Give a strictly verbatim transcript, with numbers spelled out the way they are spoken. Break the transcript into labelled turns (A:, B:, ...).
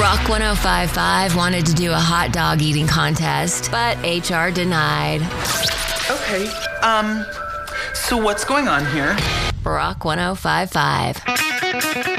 A: Rock one oh five point five wanted to do a hot dog eating contest, but H R denied.
B: Okay, um, so what's going on here?
A: Rock one oh five point five.